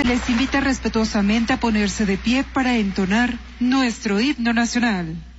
Se les invita respetuosamente a ponerse de pie para entonar nuestro himno nacional.